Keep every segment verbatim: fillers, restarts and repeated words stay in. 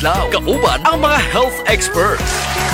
Lao, kauban ang mga health experts.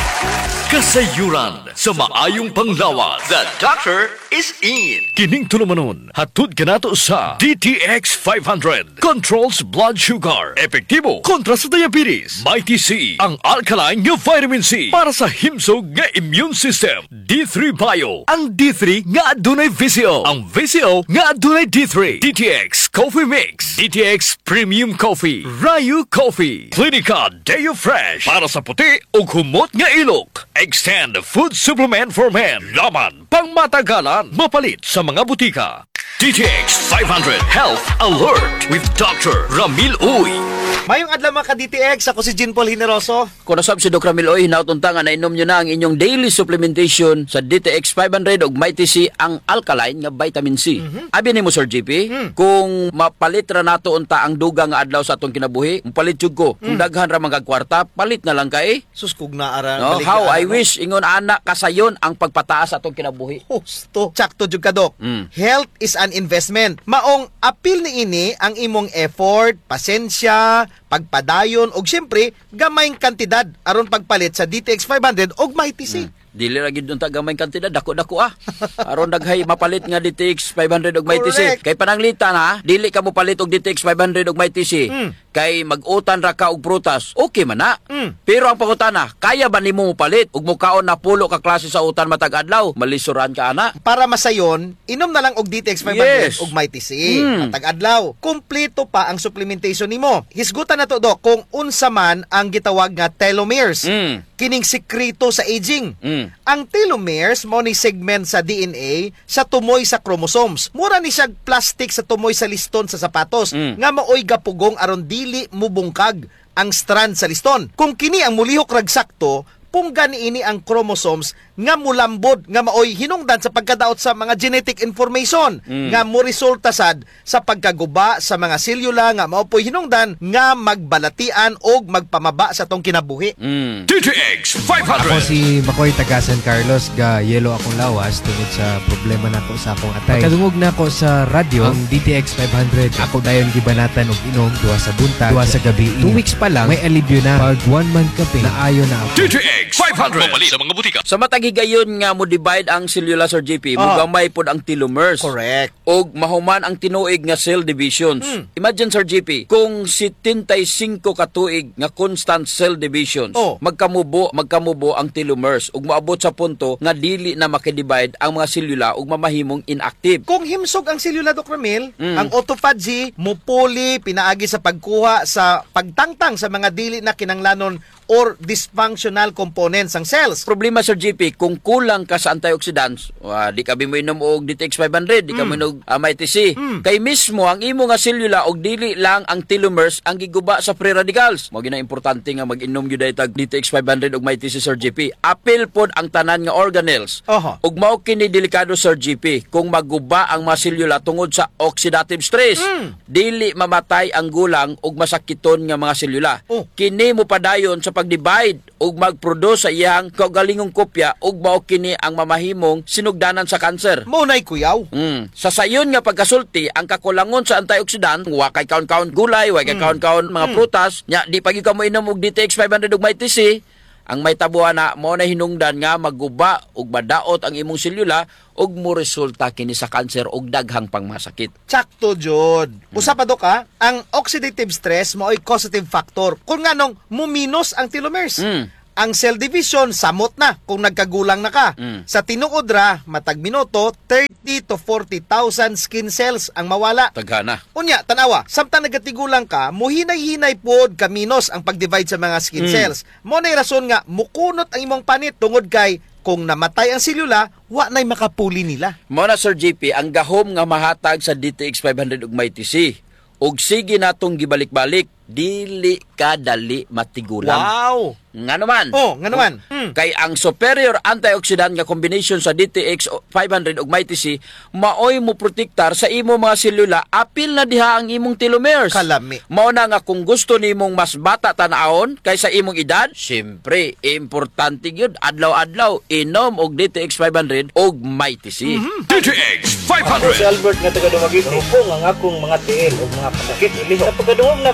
Kasayuran sa maayong panglawas. The doctor is in. Kining tulumanon, hatod ka nato sa D T X five hundred. Controls blood sugar. Epektibo kontra sa diabetes. Mighty C, ang alkaline nga vitamin C para sa himsog nga immune system. D three Bio, ang D three nga adunay V C O. Ang V C O nga adunay D three. D T X Coffee Mix. D T X Premium Coffee. Rayu Coffee. Clinica Deo Fresh para sa puti o humot nga ilok. Extend Food Supplement for Men. Laman pang matagalan. Mapalit sa mga butika. D T X five hundred Health Alert with Doctor Ramil Uy. Mayong adlaw mga ka-D T X, ako si Jean Paul Hineroso. Kung nasab si Doc Ramil Oy, hinautunta nga na-inom nyo na ang inyong daily supplementation sa D T X five hundred ug Mighty C, ang alkaline nga vitamin C. Mm-hmm. Abi ni mo Sir G P, mm. kung mapalit ra nato unta ang duga nga adlaw sa atong kinabuhi, mapalit jud ko. Mm. Kung daghan ra mga kwarta, palit na lang kay. Suskog na ara. No, how I wish ingon ana kasayon ang pagpataas sa atong kinabuhi. Husto. Tsakto jud ka, Doc. Mm. Health is an investment. Maong apil ni ini ang imong effort, pasensya, pagpadayon og siyempre gamayng kantidad aron pagpalit sa D T X five hundred og Mighty C. Hmm. Dili ra gid unta gamay kantidad, dako-dako ah. Aron daghay mapalit nga D T X five hundred og Mighty C. Kay pananglitan ha, dili ka mo palit og D T X five hundred og Mighty C. Hmm. Kay mag-utan ra ka og prutas, okay man na. Mm. Pero ang pangutana, kaya ba nimo mo palit ug mukaon na pulo ka klase sa utan matag adlaw? Malisuran ka ana. Para masayon, inom na lang og D T X five hundred yes. og Mighty C mm. matag adlaw. Kompleto pa ang supplementation nimo. Hisgutan na to, Dok, kung unsa man ang gitawag nga telomeres. Mm. Kining sekreto sa aging. Mm. Ang telomeres mao ni segment sa D N A sa tumoy sa chromosomes. Mura ni siya plastic sa tumoy sa liston sa sapatos mm. nga maoy gapugong aron dili mubungkag ang strand sa liston. Kung kini ang mulihok rag sakto, punggan ini ang chromosomes nga mulambod nga maoy hinungdan sa pagkadaot sa mga genetic information mm. nga mo resulta sad sa pagkaguba sa mga selula nga mao poy hinungdan nga magbalatian og magpamaba sa tong kinabuhi. Mm. D T X five hundred. Ako si Makoy taga San Carlos, ga yelo akong lawas tungod sa problema nako sa akong atay. Kadungog na ako sa radyo ang D T X five hundred. Ako dayon gibanatan og inom duha sa buntag, duha sa gabi. Two weeks pa lang may alibyo na. Pag one month kape na ayo na ako. D T X five hundred. Mapalit sa mga butika. Sa matagigayon nga mo divide ang selula, Sir J P, oh. mugamay pod ang telomeres. Correct. Og mahuman ang tinuig nga cell divisions. Mm. Imagine, Sir J P, kung seventy-five ka tuig nga constant cell divisions, oh. magkamubo, magkamubo ang telomeres ug moabot sa punto nga dili na makidivide ang mga selula ug mamahimong inactive. Kung himsog ang selula, Doc Ramil, mm. ang autophagy mupuli pinaagi sa pagkuha sa pagtangtang sa mga dili na kinanglanon or dysfunctional components ng cells. Problema, Sir J P, kung kulang ka sa antioxidants, uh, di ka mo inom og D T X five hundred, di ka mo inom uh, Mighty C. Mm. Kay mismo ang imo nga selula og dili lang ang telomeres ang giguba sa free radicals. Mo gina importante nga mag-inom gyud tag D T X five hundred og Mighty C, Sir J P. Apil pod ang tanan nga organelles. Uh-huh. Ug mao kini delikado, Sir J P, kung maguba ang mga selula tungod sa oxidative stress. Mm. Dili mamatay ang gulang ug masakiton nga mga selula. Uh. Kini mo padayon sa pag-divide ug mag-produce sa iyang kaugalingong kopya ug mao kini ang mamahimong sinugdanan sa kanser. Mao nay kuyaw. Mm. Sa sayon nga pagkasulti, ang kakulangon sa antioxidant, wa kay kaon-kaon gulay, wa kay mm. kaon-kaon mga mm. prutas, nya di pagi ka mo inom og D T X five hundred ug Mighty C, ang may tabuhan na mo na hinungdan nga maguba ug madaot ang imong selula ug mo resulta kini sa kanser ug daghang pangmasakit. Tsakto jud. Usa pa, Dok, ha? Ang oxidative stress mo'y causative factor. Kung nganong muminos ang telomeres. Mm. Ang cell division samot na kung nagkagulang na ka. Mm. Sa tinuod ra matag minuto thirty to forty thousand skin cells ang mawala. Taghana. Unya, tanawa, samtang nagatigulang ka, muhinay-hinay pod kaminos ang pag-divide sa mga skin mm. cells. Mo nay rason nga mukunot ang imong panit tungod kay kung namatay ang selula, wa nay makapuli nila. Mo na, Sir J P, ang gahom nga mahatag sa D T X five hundred ug Mighty C. Og sige natong gibalik-balik, dili ka dali matigulang. Wow! Nga naman. Oh, nga naman. Hmm. Kay ang superior antioxidant nga combination sa D T X five hundred ug Mighty C maoy mo protektar sa imo mga selula apil na diha ang imong telomeres. Kalami. Mao na nga kung gusto nimong mas bata tan-awon kaysa imong edad, syempre importante gyud adlaw-adlaw inom og D T X five hundred ug Mighty C. Mm-hmm. D T X five hundred. Ako si Albert nga taga Dumaguete. Ako ang akong mga tiil o mga pasakit ilihok. Sa pagkadungog na ko sa D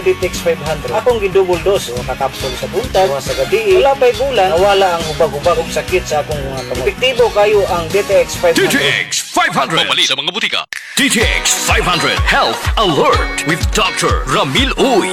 D T X five hundred. Akong gidouble dose o kakapsul sa buntag, o sa gabi. Wala pa'y bulan, nawala ang ubag-ubag og sakit sa akong mga kamot. Epektibo kayo ang D T X five D hundred. T X five hundred. Pumali sa mga butika. D T X five hundred Health Alert with Doctor Ramil Uy.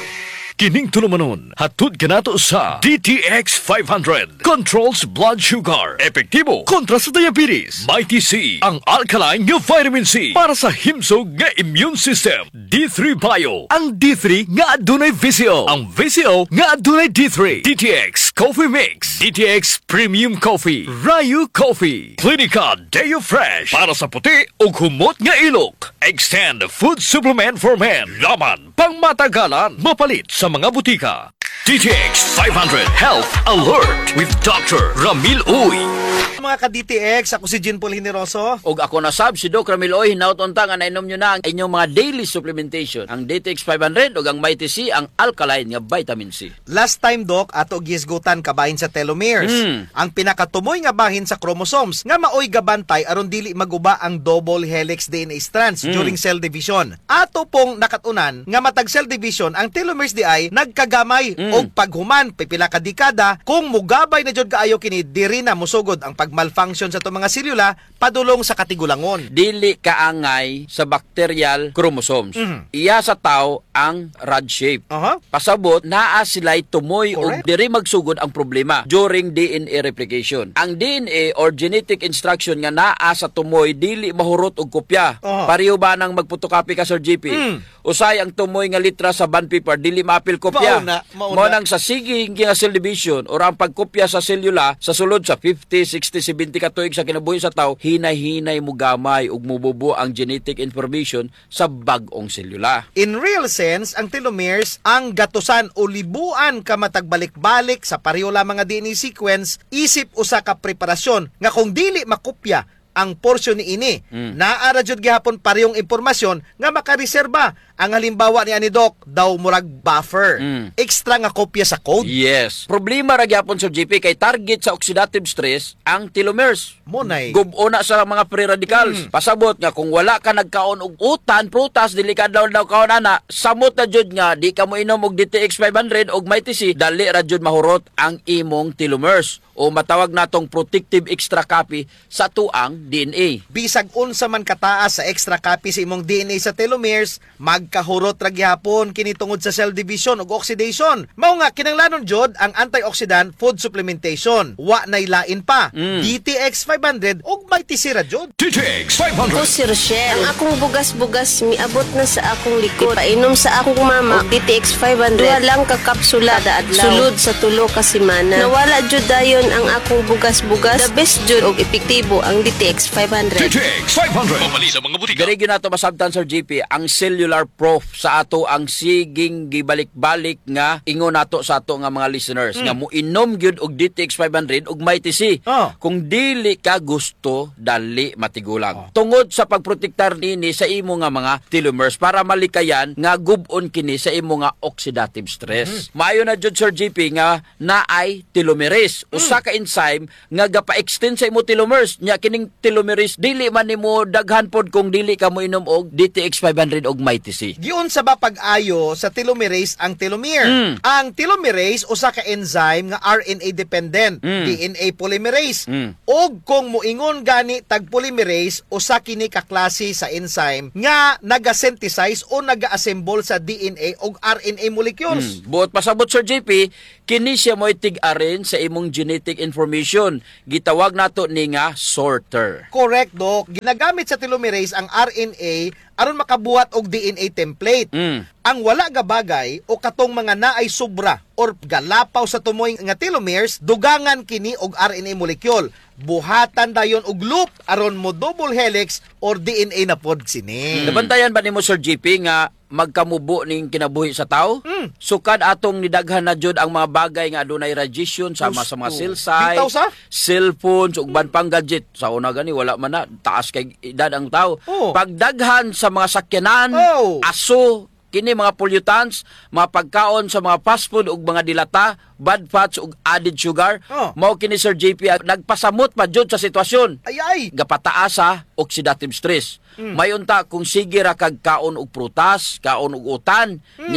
Kining tulumanon, hatod kanato sa D T X five hundred. Controls blood sugar. Epektibo kontra sa diabetes. Mighty C, ang alkaline nga vitamin C para sa himsog nga immune system. D three Bio, ang D three nga adunay V C O. Ang V C O nga adunay D three. D T X Coffee Mix. D T X Premium Coffee. Rayu Coffee. Clinica Deo Fresh para sa puti ug humot nga ilok. Extend food supplement for men. Laman pang matagalan. Mapalit sa mga butika. D T X five hundred Health Alert with Doctor Ramil Uy. Mga ka-D T X, ako si Jean Paul Hineroso. Og ako na sab si Doc Ramil Oy, hinaut unta nga nainom nyo na ang inyong mga daily supplementation. Ang D T X five hundred ug ang Mighty C, ang alkaline nga vitamin C. Last time, Doc, ato gisgutan kabahin sa telomeres. Mm. Ang pinakatumoy nga bahin sa chromosomes nga maoy gabantay aron dili maguba ang double helix D N A strands Mm. during cell division. Ato pong nakatunan nga matag cell division ang telomeres di ay nagkagamay Mm. og paghuman pipila ka dekada kung mugabay na jud kaayo kini diri na musugod ang pagmalfunction sa to mga selula padulong sa katigulangon. Dili kaangay sa bacterial chromosomes. Mhm. Iya sa tao ang rod shape. Aha. Pasabot, naa sila'y tumoy o Correct. diri magsugod ang problema during D N A replication. Ang D N A or genetic instruction nga naa sa tumoy dili mahurot og kopya. Aha. Pareho ba nang magpotocopy ka Sir G P? Mm. Usay ang tumoy nga litra sa bond paper dili maapil kopya. Mauna, mauna. Mao nang sa siging nga cell division or ang pagkopya sa selula sa sulod sa fifty, sixty, seventy ka tuig sa kinabuhi sa tao, hinay-hinay mo gamay ug mububo ang genetic information sa bag-ong selula. In real sense, ang telomeres ang gatusan o libuan ka matagbalik-balik sa pareho lamang nga D N A sequence isip usa ka preparasyon nga kung dili makopya ang porsyon ni ini, Mm. naara jud gihapon parehong impormasyon nga makareserba. Ang halimbawa ni ani Doc, daw murag buffer. Mm. Extra nga kopya sa code. Yes. Problema ra gyapon sa G P kay target sa oxidative stress ang telomeres. Monay. Gubo na sa mga free radicals. Mm. Pasabot nga kung wala ka nagkaon og utan, prutas, dili ka daw daw kaon ana, samot na jud nga di ka mo inom og D T X five hundred og Mighty C, dali ra jud mahurot ang imong telomeres o matawag natong protective extra copy sa tuang D N A. Bisag unsa man kataas sa extra copy sa imong D N A sa telomeres, magkahurot ra gyapon kini tungod sa cell division ug oxidation. Mao nga kinahanglanon jud ang antioxidant food supplementation. Wa nay lain pa. Mm. D T X five hundred ug Mighty C ra jud. D T X five Ako hundred. si Rochelle. Ang akong bugas-bugas miabot na sa akong likod. Painom sa akong mama og D T X five hundred. Duha lang ka kapsula kada adlaw. Sulod sa tulo ka semana. Nawala jud dayon ang akong bugas-bugas. The best jud og epektibo ang D T X five D hundred. T X five hundred. Pumali sa mga butika. Diri gyud nato masabtan Sir G P ang cellular proof sa ato ang siging gibalik-balik nga ingon nato sa ato nga mga listeners nga muinom gyud og D T X five hundred ug Mighty C. Oh. Kung dili ka gusto dali matigulang. Tungod sa pagprotektar nini sa imo nga mga telomeres para malikayan nga gub-on kini sa imo nga oxidative stress. Maayo na jud Sir G P nga naay telomerase, usa ka enzyme nga gapa-extend sa imo telomeres. Nya kining telomerase dili man nimo daghan pod kung dili ka mo inom og D T X five hundred og Mighty C. Giun sa ba pag-ayo sa telomerase ang telomere. Mm. Ang telomerase usa ka enzyme nga R N A dependent, Mm. D N A polymerase. Mm. Og kung moingon gani tag polymerase usa kini ka klase sa enzyme nga naga-synthesize o naga-assemble sa D N A og R N A molecules. Mm. Buot pasabot Sir J P, kini siya mo'y tig-arin sa imong genetic information. Gitawag nato ni nga sorter. Correct, Doc. Ginagamit sa telomerase ang R N A aron makabuhat og D N A template. Mm. Ang wala nga bagay o katong mga naay sobra or galapaw sa tumoy nga telomeres, dugangan kini og R N A molecule. Buhatan dayon og loop aron mo double helix or D N A na pod sini. Nabantayan ba nimo Sir G P nga magkamubo ning kinabuhi sa tao? Mm. Sukad atong nidaghan na jud ang mga bagay nga adunay radiation sama sa mga Gusto. cell site, Bitaw sa? cellphones ug ban pang gadget. Sa una gani wala man na taas kay edad ang tao. Oh. Pagdaghan sa mga sakyanan, Oh. aso, kini mga pollutants, mga pagkaon sa mga fast food ug mga dilata, bad fats ug added sugar, Oh. mao kini Sir J P nagpasamot pa jud sa sitwasyon. Ay ay. Gapataas sa oxidative stress. Mm. May unta kung sige ra kag kaon og prutas, kaon og utan, nya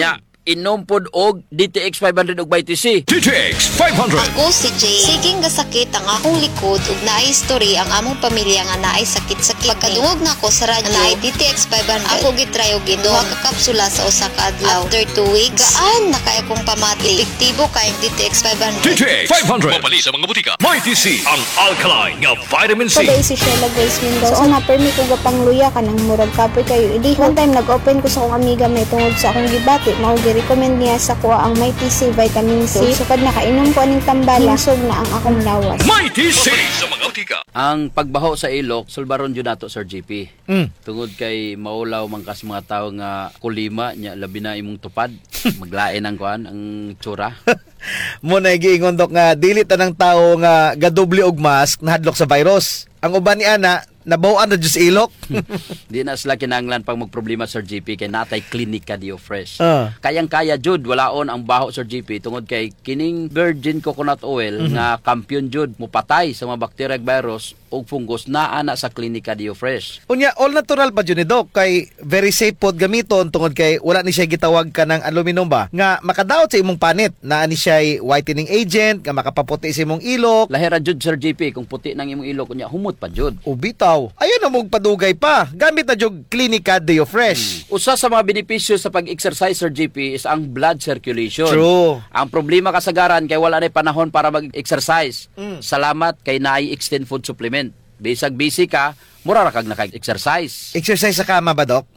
inom pod og D T X five hundred ug by T C. D T X five hundred. Ako si Jay. Siging gasakit ang akong likod ug naay history ang among pamilya nga naay sakit-sakit. Pagkadungog na ko sa radyo naay D T X five hundred, ako gitry og duha ka kapsula sa usa ka adlaw. After two weeks, gaan na kay akong pamati. Epektibo kay D T X five hundred. D T X five hundred. Mapali sa mga butika. May T C ang alkaline nga vitamin C. Paday si Sheila Grace Mendoza. So, na-permi ko gapangluya ka ng murag kapoy kayo. Idi, one time nag-open ko sa akong amiga may tungod sa akong gibati. Mao gi-recommend niya sa kuha ang May T C vitamin C. Sukad na kainom ko aning tambala. Hinsog na ang akong lawas. May T C sa mga butika. Ang pagbaho sa ilok, sulbaron jud nato Sir J P. Mm. Tungod kay maulaw man kas mga tawo nga kulima nya labi na imong tupad, maglain ang kuan ang tsura. Mo na giingon dok nga dili tanang tawo nga gadubli og mask nahadlok sa virus. Ang uban ni ana nabawaan na jud sa ilok. Di na sila kinahanglan pang magproblema Sir J P kay natay klinika Dio Fresh. Ah. Kayang-kaya jud walaon ang baho Sir J P tungod kay kining virgin coconut oil Mm-hmm. nga kampiyon jud mupatay sa mga bacteria ug virus ug fungus naa na sa klinika Dio Fresh. Unya all natural pa jud ni dok kay very safe pod gamiton tungod kay wala ni siya gitawag ka ng aluminum ba nga makadaot sa imong panit. Naa ni siya whitening agent nga makapaputi sa imong ilok. Lahira jud Sir J P kung puti nang imong ilok unya humot pa jud. Ubitaw. Ayun na mong padugay pa. Gamit na jog Clinica Deo Fresh. Usa sa mga benepisyo sa pag-exercise Sir J P is ang blood circulation. True. Ang problema kasagaran kay wala na panahon para mag-exercise. Mm. Salamat kay naay extend food supplement. Bisag busy ka, mura ra kag naka-exercise. Exercise sa kama ba, Dok?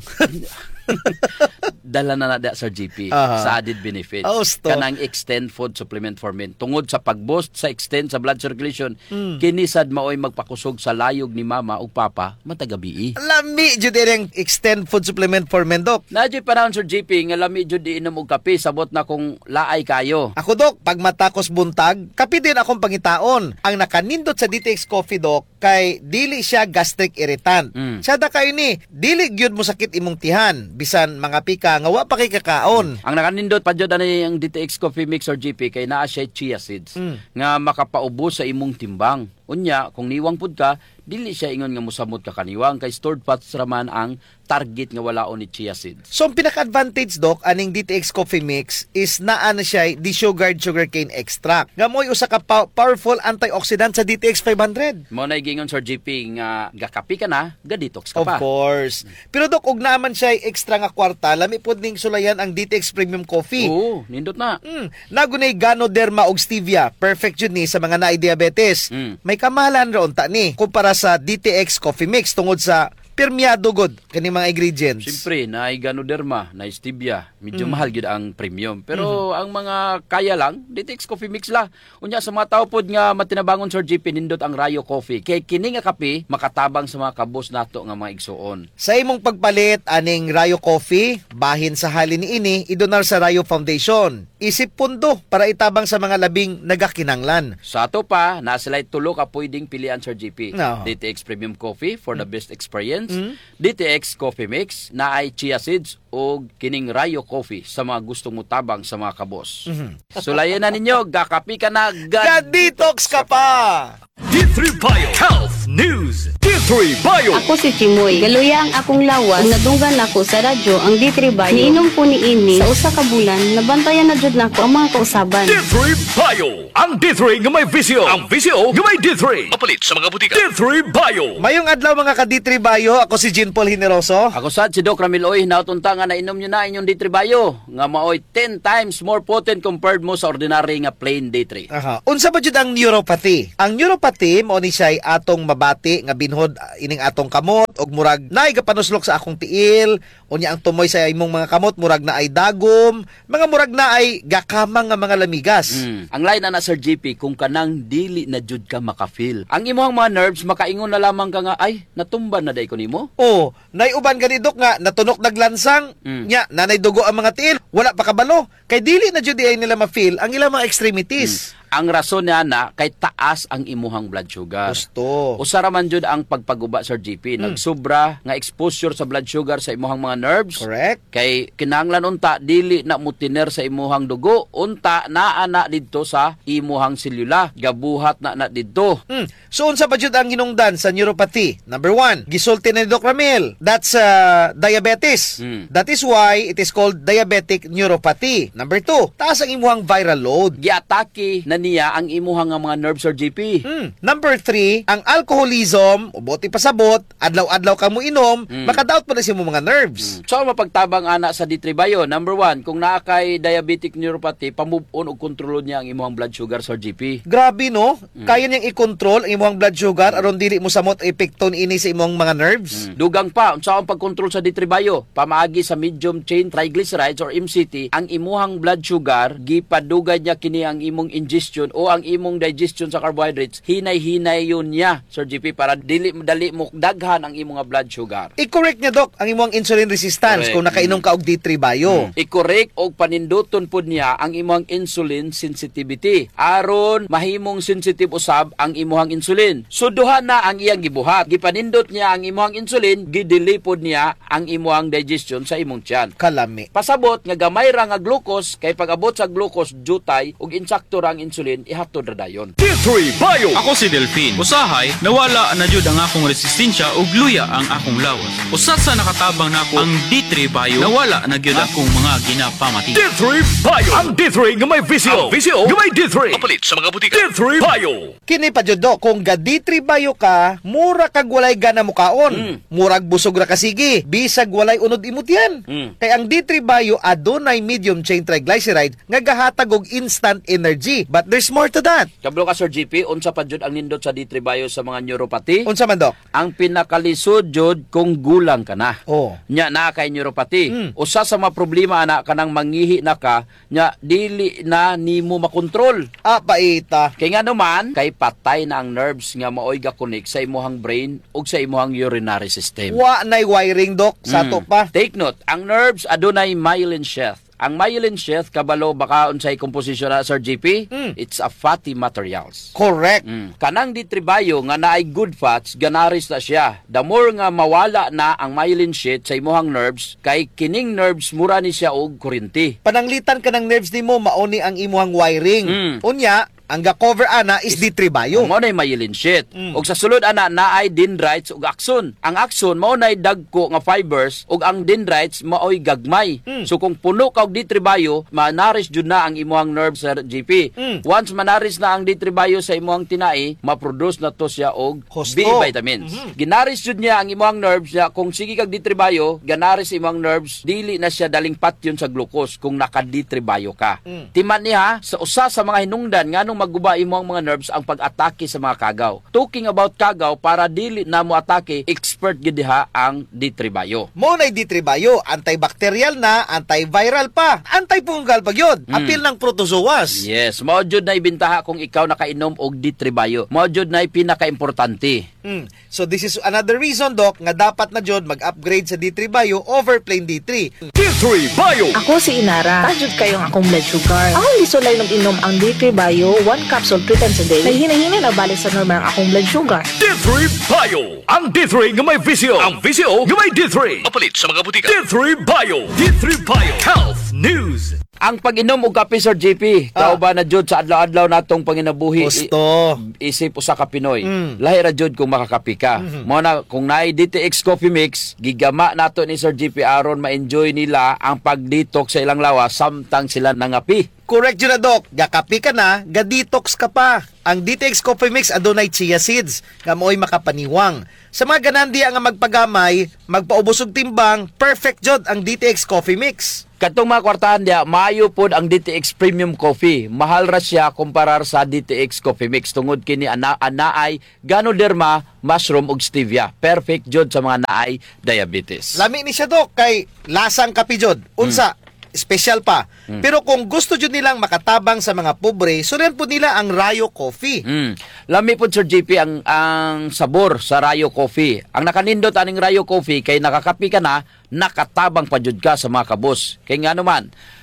Dala na na Sir J P Aha. sa added benefits. Oh, sto. Kanang extend food supplement for men. Tungod sa pag-boost sa extend sa blood circulation, Mm. kinisad maoy magpakusog sa layog ni mama ug papa matagabi. Lami jud ang extend food supplement for men, Dok. Nadyo panahon Sir J P nga lami jud di inom og kape sabot na kung laay kayo. Ako, Dok, pag matakos buntag, kapi din akong pangitaon. Ang nakanindot sa D T X Coffee, Dok, kay dili siya gastric irritant. Mm. Sada kayo ni, dili gyud mo sakit imong tihan. Bisan mga pika nga wa pa kay kakaon. Ang nakanindot pa jud ani ang D T X Coffee Mix or G P kay naa siya chia seeds Mm. nga makapaubos sa imong timbang. Unya, kung niwang pud ka, dili siya ingon nga mosamot ka kaniwang kay stored fats raman ang target nga walaon ni chia seeds. So, ang pinaka-advantage, Dok, aning D T X Coffee Mix is naa na siya desugared sugarcane extract. Nga mo'y usa ka pa- powerful antioxidant sa D T X five hundred. Mo na gingon Sir G P nga gakapi ka na, ga-detox ka Of pa. course. Pero, Dok, ug naman siya extra nga kwarta, lami pod ning sulayan ang D T X Premium Coffee. Oo, nindot na. Mm, nagunay Ganoderma og stevia. Perfect yun ni sa mga naay diabetes. Mm. May kamahalan ron ta ni kumpara sa D T X Coffee Mix tungod sa permiado god kani mga ingredients. Siyempre, naay Ganoderma, naay Stevia. Medyo Mm. mahal gyud ang premium. Pero ang mga kaya lang, D T X Coffee Mix la. Unya sa mga tao pod nga matinabangon Sir G P nindot ang Rayo Coffee. Kay kini nga kape makatabang sa mga kabos nato nga mga igsuon. Sa imong pagpalit aning Rayo Coffee, bahin sa halin ni ini idonar sa Rayo Foundation. Isip pundo para itabang sa mga labing nagakinanglan. Sa ato pa, na sila tulo ka pwedeng pilian Sir G P. No. D T X Premium Coffee for the best experience. Mm. D T X Coffee Mix na ay chia seeds o kining Rayo Coffee sa mga gustong mutabang sa mga kabos. Mm-hmm. Sulayan na ninyo, gakapi ka na, Ga-detox ka pa! D three Bio Health News. D three Bio. Ako si Chimoy. Galuya ang akong lawas. Kung nadunggan ako sa radyo ang D three Bio. Niinom ko ni ini sa usa ka bulan. Nabantayan na jud nako ang mga kausaban. D three Bio. Ang D three nga may visio. Ang visio nga may D three. Mapalit sa mga butika. D three Bio. Mayong adlaw mga ka-D three Bio, ako si Jean Paul Hineroso. Ako sad si Doc Ramiloy, nautunta nga nainom nyo na inyong D three Bio. Nga maoy ten times more potent compared mo sa ordinary nga plain D three. Aha. Unsa ba jud ang neuropathy? Ang neuropathy mo ni siya atong mabati nga binhod uh, ining atong kamot og murag naay gapanuslok sa akong tiil, unya ang tumoy sa imong mga kamot murag na ay dagom, mga murag na ay gakamang nga mga lamigas. Mm. Ang line na na Sir G P kung kanang dili na jud ka makafeel. Ang imong mga nerves makaingon na lamang ka nga ay natumban na day ko nimo. Oh, nay uban gani Dok nga natunok naglansang, Mm. nya nanay dugo ang mga tiil, wala pa kabalo. Kay dili na jud ay nila ma-feel ang ilang mga extremities. Ang rason niya na kay taas ang imuhang blood sugar. Gusto. Usa ra man jud ang pagpaguba Sir G P, nagsobra nga exposure sa blood sugar sa imuhang mga nerves. Correct. Kay kinahanglan unta dili na mutiner sa imuhang dugo, unta naa na didto sa imuhang selula, gabuhat na na didto. Hmm. So unsa ba jud ang hinungdan sa neuropathy? Number one, gisulti ni Doc Ramil. That's uh, diabetes. Hmm. That is why it is called diabetic neuropathy. Number two, taas ang imuhang viral load. Giatake na niya ang imuhang nga mga nerves Sir G P. Hmm. Number three, ang alcoholism, uboti pasabot, adlaw-adlaw ka mo inom, Hmm. makadaot pa na siya mo mga nerves. So mapagtabang ana sa D three Bio, number one, kung naa kay diabetic neuropathy, pamove on og kontrolon niya ang imuhang blood sugar Sir G P. Grabe no, kaya niyang i-control ang imuhang blood sugar aron dili mo samot epekton ini sa imong mga nerves. Mm. Dugang pa, unsa ang pagkontrol sa D three Bio? Pamaagi sa medium chain triglycerides or M C T, ang imuhang blood sugar gipadugay niya kini ang imong ingestion o ang imong digestion sa carbohydrates. Hinay-hinay yun niya, Sir G P, para dili dali mo daghan ang imong blood sugar. I-correct niya Doc ang imong insulin resistance Correct. kung nakainom ka og D three Bio. I-correct og paninduton pod niya ang imong insulin sensitivity aron mahimong sensitive usab ang imong insulin. So duha na ang iyang gibuhat. Gipanindot niya ang imong insulin, gidili pod niya ang imong digestion sa imong tiyan. Kalami. Pasabot nga gamay ra nga glucose, kay pag-abot sa glucose jutay ug insakto ra ang insulin ihatod ra dayon. D three Bio. Ako si Delphine. Usahay, nawala na jud ang akong resistensya ug luya ang akong lawas. Usat sa nakatabang nako ang D three Bio, nawala na gyud akong mga ginapamati. D three Bio. Ang D three nga may visio. Ang visio nga may D three. Kapalit sa mga butika. D three Bio. Kini pa jud Doc, kung ga D three Bio ka, mura kag walay gana mo kaon. Mm. Murag busog ra ka sige, bisag walay unod imot yan. Mm. Kay ang D three Bio adunay medium chain triglyceride nga gahatag og instant energy. But there's more to that. Kablo ka Sir G P, unsa pa jud ang nindot sa D three Bio sa mga neuropathy? Unsa man Doc? Ang pinakalisod jud kung gulang ka na. Oh. Nya na kay neuropathy. Mm. Usa sa mga problema ana kanang mangihi na ka, nya dili na nimo makontrol. Ah, paita. Kay nga naman, kay patay na ang nerves nga maoy ga-connect sa imuhang brain ug sa imuhang urinary system. Wa nay wiring Doc sa Mm. to pa. Take note, ang nerves adunay myelin sheath. Ang myelin sheath kabalo baka unsay komposisyon na Sir G P? Mm. It's a fatty materials. Correct. Mm. Kanang D three Bio nga naay good fats, ganaris na siya. The more nga mawala na ang myelin sheath sa imuhang nerves, kay kining nerves mura ni siya og kuryente. Pananglitan ka ng nerves nimo mauni ang imuhang wiring. Mm. Unya, ang ga-cover ana is D three Bio. Mao nay myelin sheath. Mm. Ug sa sulod ana naay dendrites ug axon. Ang axon mao nay dagko nga fibers ug ang dendrites maoy gagmay. Mm. So kung puno ka og D three Bio, manaris jud na ang imuhang nerve Sir G P. Mm. Once manaris na ang D three Bio sa imuhang tinai, maproduce na to siya og Husto. B vitamins. Mhm. Ginaris jud niya ang imuhang nerves niya. Kung sige kag D three Bio, ganaris imong nerves, dili na siya daling patyon sa glucose kung naka D three Bio ka. Mm. Timan niya sa usa sa mga hinungdan nganong magguba imong mga nerves ang pag-atake sa mga kagaw. Talking about kagaw, para dili na mo atake, expert gid diha ang D three Bio. Mo na D three Bio, antibacterial na, antiviral pa, antifungal pa gyud. Mm. Apil ng protozoas. Yes, mao jud na ibintaha kung ikaw nakainom og D three Bio. Mao jud na pinaka-importante. Mm. So this is another reason Doc nga dapat na jud mag-upgrade sa D three Bio over plain D three. D three Bio. Ako si Inara. Tajud kayong akong blood sugar. Akong gisulay nung inom ang D three Bio, one capsule three times a day. Nahihina-hina na balik sa normal ang akong blood sugar. D three Bio. Ang D three nga may visio. Ang visio nga may D three. Kapalit sa mga butika. D three Bio. D three Bio. Health News. Ang pag-inom og kape Sir G P, Ah. kauban na jud sa adlaw-adlaw natong panginabuhi. Gusto. I- isip usa ka Pinoy. Mm. Lahi ra jud kung makakapi ka. Mhm. Mo na kung naay D T X Coffee Mix, gigama nato ni Sir G P aron ma-enjoy nila ang pag-detox sa ilang lawas samtang sila nangapi. Correct yun na Doc. Gakapi ka na, ga-detox ka pa. Ang D T X Coffee Mix adunay chia seeds nga mo'y makapaniwang. Sa mga ganandiya nga magpagamay, magpaubos og timbang, perfect jud ang D T X Coffee Mix. Katong mga kwartahan dia, maayo pod ang D T X Premium Coffee. Mahal ra siya kumparar sa D T X Coffee Mix tungod kini ana anaay Ganoderma, mushroom ug stevia. Perfect jud sa mga naay diabetes. Lami ni siya Doc kay lasang kapi jud. Unsa? Special pa. Mm. Pero kung gusto jud nilang makatabang sa mga pobre, sunan po nila ang Rayo Coffee. Mm. Lami po Sir G P ang ang sabor sa Rayo Coffee. Ang nakanindot aning Rayo Coffee kay nakakapi ka na, nakatabang pa jud ka sa mga kabos. Kay nga naman,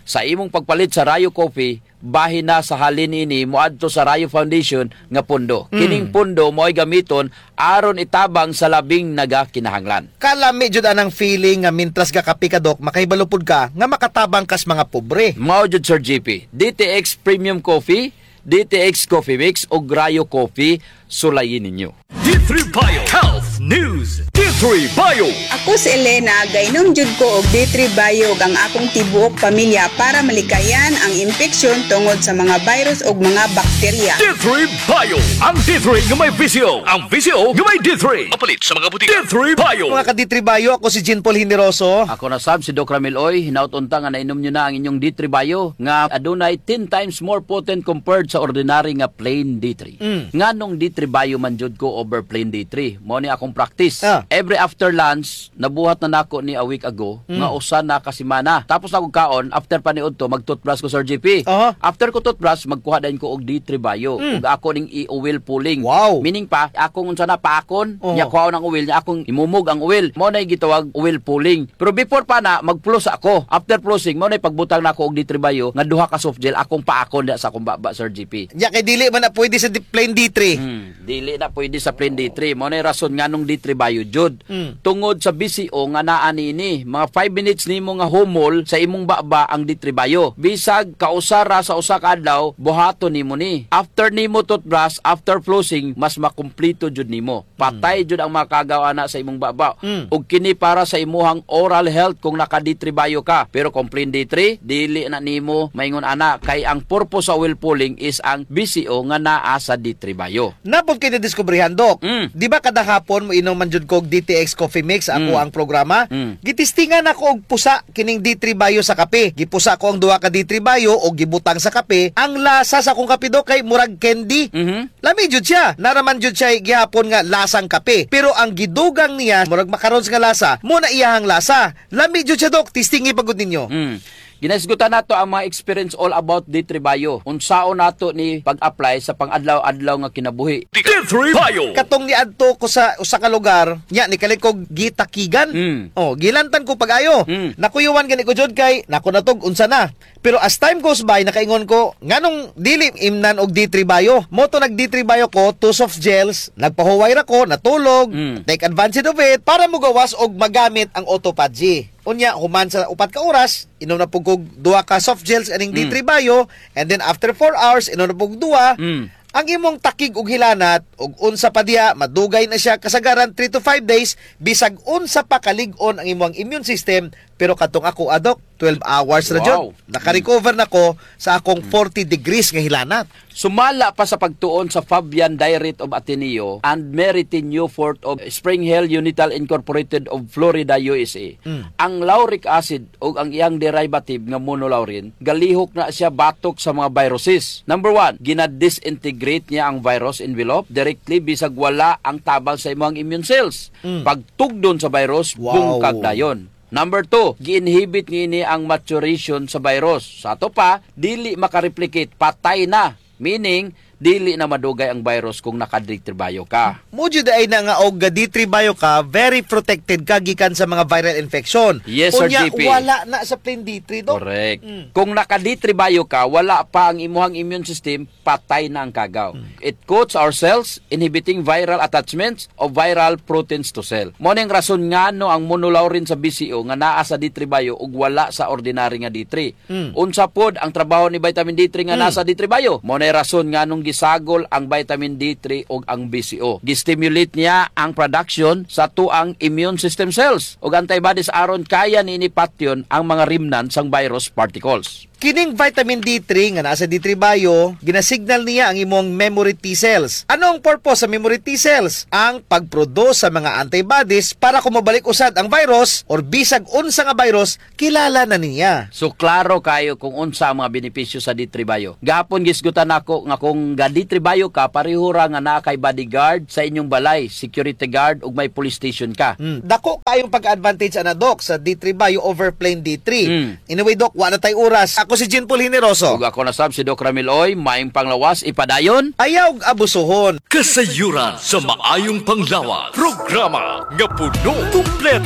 sa imong pagpalit sa Rayo Coffee, bahin na sa halin ini moadto sa Rayo Foundation nga pundo. Kining pundo mo'y gamiton aron itabang sa labing nagakinahanglan. Kalami jud anang feeling nga mintras ga kape ka dok, makaibalupod ka nga makatabang kas mga pobre. Mao jud Sir G P, D T X Premium Coffee, D T X Coffee Mix o Rayo Coffee, sulayin ninyo. D three Bio Health News. D three Bio. Ako si Elena, gainom jud ko og D three Bio ang akong tibuok pamilya para malikayan ang infeksyon tungod sa mga virus ug mga bakterya. D three Bio. Ang D three nga may V C O. Ang V C O nga may D three. Mapalit sa mga butika. D three Bio. Mga ka D three Bio, ako si Jean Paul Generoso. Ako na sab si Doc Ramil Oy, hinaut-unta nga nainom nyo na ang inyong D three Bio nga adunay ten times more potent compared sa ordinary nga plain D three. Mm. Nganong D three Bio man jud ko over plain D three. Mao ni akong practice. Ah. Every after lunch, nabuhat na nako ni a week ago Mm. nga usa na kasimana. Tapos ako kaon after paniud to mag-toothbrush ko Sir G P. Uh-huh. After ko toothbrush, magkuha din ko og D three Bio. Mm. Ug ako ning i-oil pulling. Wow. Meaning pa, akong unsa na paakon, Oh. nya kuhaon ang oil, nya akong imumog ang oil. Mao na gitawag oil pulling. Pero before pa na mag-floss ako. After flossing, mao na pagbutang nako og D three Bio nga duha ka soft gel akong paakon da sa akong baba Sir G P. Nya kay dili man na pwede sa di- plain D three. Hmm, dili na pwede sa plain D three. Mao na rason nganong D three Bio jud. Mm. Tungod sa B C O nga naa nini, mga five minutes nimo nga humol sa imong baba ang D three Bio. Bisag kausara sa usa ka adlaw, buhaton nimo ni. After nimo toothbrush, after flossing, mas makumpleto jud nimo. Patay jud ang makagawa na sa imong baba. Mm. Ug kini para sa imuhang oral health kung naka D three Bio ka. Pero kung plain D three, dili na nimo maingon ana kay ang purpose sa oil pulling is ang B C O nga naa sa D three Bio. Napod kay nadiskubrihan dok. Mm. Di ba kada hapon mo inom man jud kog D T X Coffee Mix ako Mm. ang programa? Mm. Gitistingan ako og pusa kining D three Bio sa kape. Gipusa ko ang duha ka D three Bio og gibutang sa kape. Ang lasa sa akong kape dok kay murag candy. Mhm. Lami jud siya. Naraman jud siya gihapon nga lasang kape. Pero ang gidugang niya murag makarons nga lasa, mo na iyahang lasa. Lami jud siya dok. Tistingi pagud ninyo. Mm. Ginasgutan nato ang mga experience all about D three Bio. Unsaon nato ni pag-apply sa pang-adlaw-adlaw nga kinabuhi. D three Bio. Katong niadto ko sa usa ka lugar, nya ni kalikog gitakigan. Mm. Oh, gilantan ko pag-ayo. Mm. Nakuyuwan gani ko jud kay nako natog unsa na. Pero as time goes by, nakaingon ko, nganong dili imnan og D three Bio. Mo to nag D three Bio ko, two soft gels, nagpahuway ra ko, natulog, Mm. take advantage of it para mo gawas og magamit ang autophagy. Unya, human sa upat ka oras, inom na pug kog duha ka soft gels aning D three Bio, and then after four hours, inom na pug duha. Mm. Ang imong takig og hilanat og unsa pa diha madugay na siya kasagaran three to five days bisag unsa pa kalig-on ang imong immune system. Pero katong ako adok twelve hours ra jud. Wow. Naka-recover na ko sa akong forty degrees nga hilanat. Sumala pa sa pagtuon sa Fabian Diet of Ateneo and Meritin Newfort of Spring Hill Unital Incorporated of Florida, U S A. Mm. Ang lauric acid o ang iyang derivative nga monolaurin, galihok na siya batok sa mga viruses. Number one, gina-disintegrate niya ang virus envelope directly bisag wala ang tabang sa imong immune cells. Mm. Pagtugdon sa virus, Wow. bungkag dayon. Number two, gi-inhibit ngini ang maturation sa virus. Sa ato pa, dili makareplicate, patay na. Meaning, dili na madugay ang virus kung naka-D three Bio ka. Mo jud ay na nga og D three Bio ka, very protected ka gikan sa mga viral infection. Yes, Sir Unya, G P. wala na sa plain D three dok. Correct. Mm. Kung naka-D three Bio ka, wala pa ang imuhang immune system, patay na ang kagaw. Mm. It coats our cells, inhibiting viral attachments of viral proteins to cell. Mo ning rason nga no ang monolaurin sa B C O nga naa sa D three Bio ug wala sa ordinary nga D three. Mm. Unsa pod ang trabaho ni vitamin D three nga Mm. nasa D three Bio? Mo nay rason nga nung gisagol ang vitamin D three ug ang B C O. Gistimulate niya ang production sa tuang immune system cells ug antibodies aron kaya ni patyon ang mga remnants sang virus particles. Kining vitamin D three nga nasa D three Bio, ginasignal niya ang imong memory T cells. Ano ang purpose sa memory T cells? Ang pagproduce sa mga antibodies para kumabalik usad ang virus or bisag unsa nga virus, kilala na niya. So klaro kayo kung unsa ang mga benepisyo sa D three Bio. Gahapon gisgutan nako nga kung ga D three Bio ka pareho ra nga naa kay bodyguard sa inyong balay, security guard ug may police station ka. Hmm. Dako kayong pag-advantage ana dok sa D three Bio over plain D three. Hmm. Anyway dok, wala tay oras. Ako si Jean Paul Generoso. Ug ako na sab si Doc Ramil Oy, maayong panglawas ipadayon. Ayaw og abusuhon. Kasayuran sa maayong panglawas. Programa nga puno kumpleto.